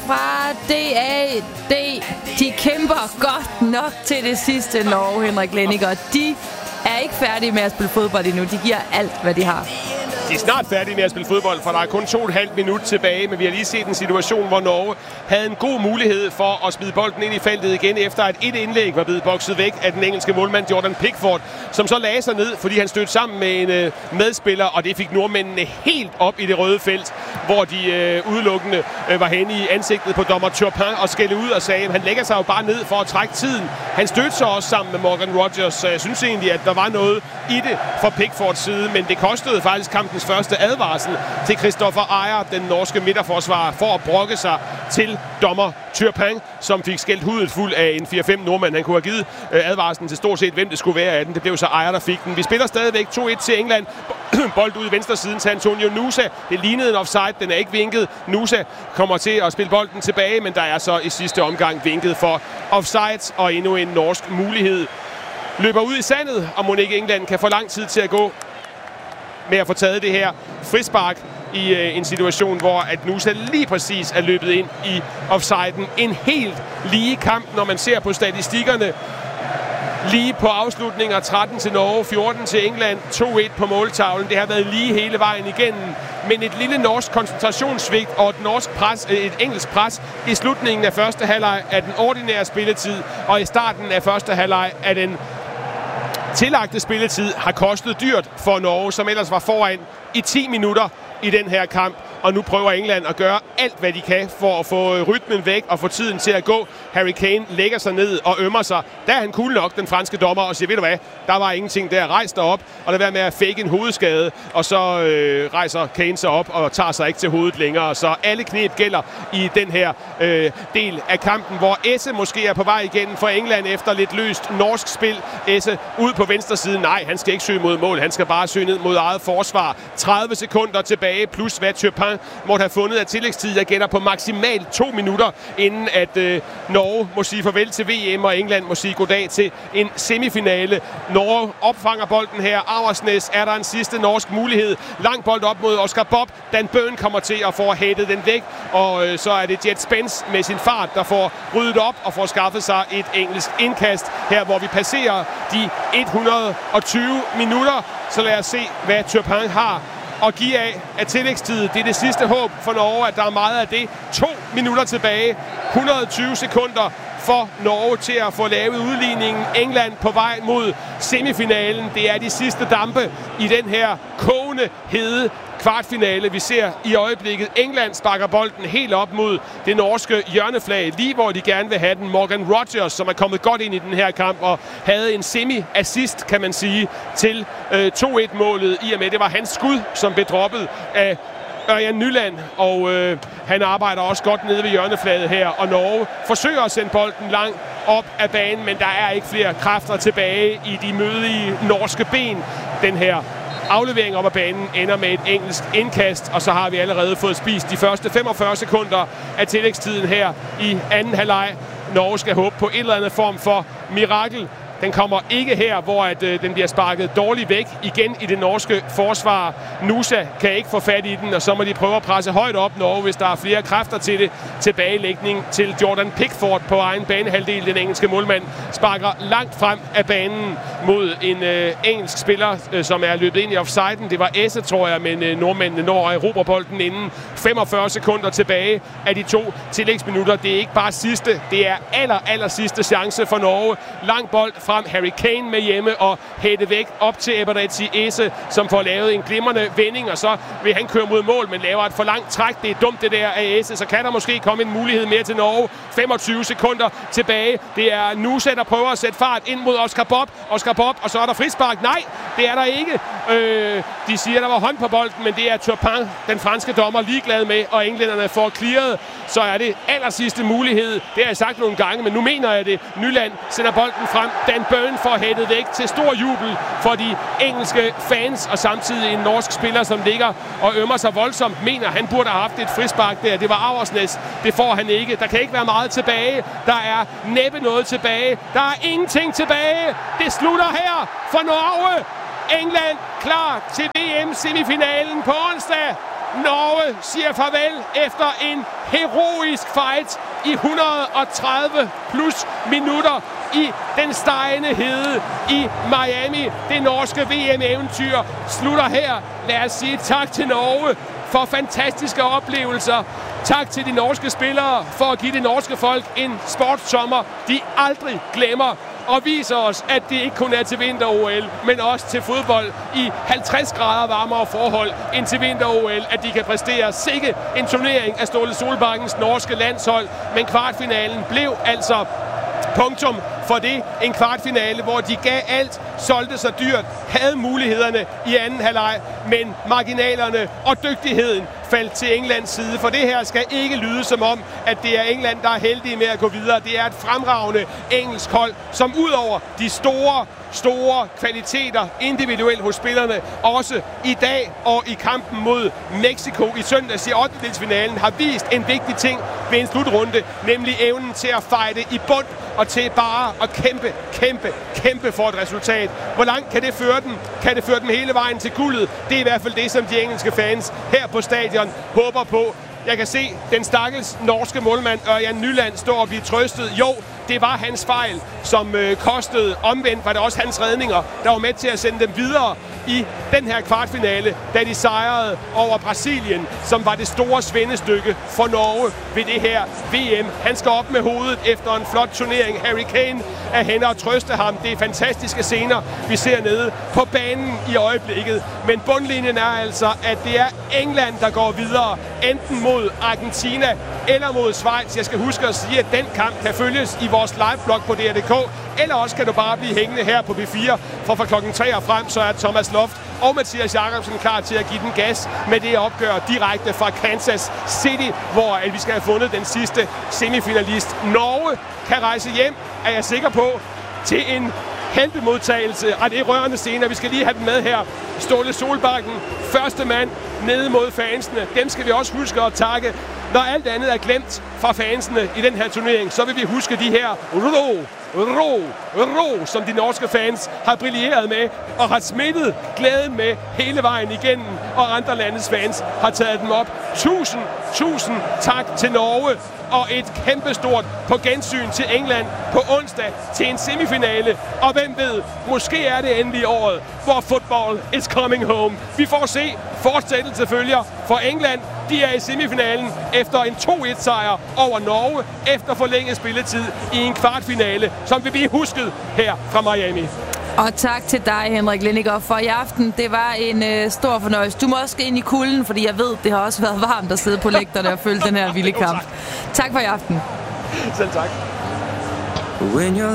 fra DAD. De kæmper godt nok til det sidste, Norge, Henrik Lenniger. De er ikke færdige med at spille fodbold endnu. De giver alt, hvad de har. De er snart færdige med at spille fodbold, for der er kun 2,5 minutter tilbage, men vi har lige set en situation, hvor Norge havde en god mulighed for at smide bolden ind i feltet igen, efter at et indlæg var blevet bokset væk af den engelske målmand Jordan Pickford, som så lagde sig ned, fordi han stødte sammen med en medspiller, og det fik nordmændene helt op i det røde felt, hvor de udelukkende var henne i ansigtet på dommer Turpin og skældte ud og sagde, at han lægger sig jo bare ned for at trække tiden. Han stødte sig også sammen med Morgan Rogers, så jeg synes egentlig, at der var noget i det fra Pickfords side, men det kostede faktisk kampens første advarsel til Christopher Ajer, den norske midterforsvarer, for at brokke sig til dommer Turpin, som fik skældt hudet fuld af en 4-5 nordmand. Han kunne have givet advarslen til stort set, hvem det skulle være af den. Det blev så Ajer, der fik den. Vi spiller stadigvæk 2-1 til England. Bold ud i venstre siden til Antonio Nusa. Det lignede en offside. Den er ikke vinket. Nusa kommer til at spille bolden tilbage, men der er så i sidste omgang vinket for offside, og endnu en norsk mulighed løber ud i sandet, og mon ikke England kan få lang tid til at gå med at få taget det her frispark i en situation, hvor at Nusa lige præcis er løbet ind i offsiden. En helt lige kamp, når man ser på statistikkerne. Lige på afslutninger, 13 til Norge, 14 til England, 2-1 på måltavlen. Det har været lige hele vejen igennem. Men et lille norsk koncentrationssvigt og et engelsk pres i slutningen af første halvleg af den ordinære spilletid, og i starten af første halvleg af den tillagte spilletid har kostet dyrt for Norge, som ellers var foran i 10 minutter i den her kamp. Og nu prøver England at gøre alt, hvad de kan for at få rytmen væk og få tiden til at gå. Harry Kane lægger sig ned og ømmer sig. Der er han cool nok, den franske dommer, og siger, ved du hvad, der var ingenting der. Rejs dig op, og lad være med at fake en hovedskade. Og så rejser Kane sig op og tager sig ikke til hovedet længere. Så alle knep gælder i den her del af kampen, hvor Esse måske er på vej igen for England efter lidt løst norsk spil. Esse ud på venstre side. Nej, han skal ikke søge mod mål. Han skal bare søge ned mod eget forsvar. 30 sekunder tilbage, plus hvad Turpin måtte have fundet af tillægstid. Jeg gætter på maksimalt 2 minutter, inden at Norge må sige farvel til VM, og England må sige goddag til en semifinale. Norge opfanger bolden her. Auersnes er der en sidste norsk mulighed. Lang bold op mod Oscar Bob. Dan Burn kommer til at få hættet den væk, og så er det Jet Spence med sin fart, der får ryddet op og får skaffet sig et engelsk indkast her, hvor vi passerer de 120 minutter. Så lad os se, hvad Turpin har og give af tillægstid. Det er det sidste håb for Norge, at der er meget af det. 2 minutter tilbage. 120 sekunder for Norge til at få lavet udligningen. England på vej mod semifinalen. Det er de sidste dampe i den her kogende hede kvartfinale, vi ser i øjeblikket. England sparker bolden helt op mod det norske hjørneflag, lige hvor de gerne vil have den. Morgan Rogers, som er kommet godt ind i den her kamp og havde en semi-assist, kan man sige, til 2-1-målet, i og med det var hans skud, som blev droppet af Ørjan Nyland, og han arbejder også godt nede ved hjørneflaget her, og Norge forsøger at sende bolden langt op af banen, men der er ikke flere kræfter tilbage i de mødige norske ben. Den her aflevering op ad banen ender med et engelsk indkast, og så har vi allerede fået spist de første 45 sekunder af tillægstiden her i anden halvleg. Norge skal håbe på en eller anden form for mirakel. Den kommer ikke her, hvor den bliver sparket dårligt væk igen i det norske forsvar. Nusa kan ikke få fat i den, og så må de prøve at presse højt op Norge, hvis der er flere kræfter til det. Tilbagelægning til Jordan Pickford på egen banehalvdel. Den engelske målmand sparker langt frem af banen mod en engelsk spiller, som er løbet ind i offsiden. Det var Esse, tror jeg, men nordmændene når at erobre bolden inden 45 sekunder tilbage af de 2 tillægsminutter. Det er ikke bare sidste, det er aller sidste chance for Norge. Lang bold frem. Harry Kane med hjemme og hætte væk op til Eberechi Esse, som får lavet en glimrende vending, og så vil han køre mod mål, men laver et for langt træk. Det er dumt det der af Esse, så kan der måske komme en mulighed mere til Norge. 25 sekunder tilbage. Det er Nusa, der prøver at sætte fart ind mod Oscar Bob, og så er der frispark. Nej, det er der ikke. De siger, der var hånd på bolden, men det er Turpin, den franske dommer, ligeglad med, og englænderne får clearet. Så er det allersidste mulighed. Det har jeg sagt nogle gange, men nu mener jeg det. Nyland sender bolden frem. Dan Burn får hættet væk til stor jubel for de engelske fans, og samtidig en norsk spiller, som ligger og ømmer sig voldsomt, mener, han burde have haft et frispark der. Det var Auersnes. Det får han ikke. Der kan ikke være meget tilbage. Der er næppe noget tilbage. Der er ingenting tilbage. Det slutter her for Norge. England klar til VM-semifinalen på onsdag. Norge siger farvel efter en heroisk fight i 130 plus minutter i den stegende hede i Miami. Det norske VM-eventyr slutter her. Lad os sige tak til Norge for fantastiske oplevelser. Tak til de norske spillere for at give det norske folk en sportssommer, de aldrig glemmer. Og viser os, at det ikke kun er til vinter-OL, men også til fodbold i 50 grader varmere forhold end til vinter-OL, at de kan præstere sikke en turnering af Ståle Solbakkens norske landshold. Men kvartfinalen blev altså punktum for det. En kvartfinale, hvor de gav alt, solgte sig dyrt, havde mulighederne i anden halvleg, men marginalerne og dygtigheden faldt til Englands side. For det her skal ikke lyde som om, at det er England, der er heldige med at gå videre. Det er et fremragende engelsk hold, som ud over de store kvaliteter individuelt hos spillerne, også i dag og i kampen mod Mexico i søndags i 8-delsfinalen, har vist en vigtig ting ved en slutrunde, nemlig evnen til at fighte i bund og til bare at kæmpe for et resultat. Hvor langt kan det føre dem? Kan det føre dem hele vejen til guldet? Det er i hvert fald det, som de engelske fans her på stadion håber på. Jeg kan se den stakkels norske målmand Ørjan Nyland stå og blive trøstet. Jo, det var hans fejl, som kostede. Omvendt var det også hans redninger, der var med til at sende dem videre i den her kvartfinale, da de sejrede over Brasilien, som var det store svendestykke for Norge ved det her VM. Han skal op med hovedet efter en flot turnering. Harry Kane er henne og trøste ham. Det er fantastiske scener, vi ser nede på banen i øjeblikket. Men bundlinjen er altså, at det er England, der går videre, enten mod Argentina eller mod Schweiz. Jeg skal huske at sige, at den kamp kan følges i vores liveblog på DR.dk, eller også kan du bare blive hængende her på B4, for fra klokken 3 og frem, så er Thomas Loft og Mathias Jacobsen klar til at give den gas med det opgør direkte fra Kansas City, hvor vi skal have fundet den sidste semifinalist. Norge kan rejse hjem, er jeg sikker på, til en heltemodtagelse, og det er rørende scener. Vi skal lige have den med her. Ståle Solbakken, første mand nede mod fansene. Dem skal vi også huske at takke. Når alt andet er glemt fra fansene i den her turnering, så vil vi huske de her ro, som de norske fans har brilleret med og har smittet glæden med hele vejen igennem, og andre landes fans har taget dem op. Tusind tak til Norge, og et kæmpestort på gensyn til England på onsdag til en semifinale. Og hvem ved, måske er det endelig året, hvor football is coming home. Vi får se. Fortsættelse følger for England. De er i semifinalen efter en 2-1-sejr over Norge efter forlænget spilletid i en kvartfinale, som vil blive husket her fra Miami. Og tak til dig, Henrik Lenniger, for i aften. Det var en stor fornøjelse. Du må også ind i kulden, fordi jeg ved, det har også været varmt at sidde på lægterne og følge den her vilde kamp. Tak for i aften. Selv tak.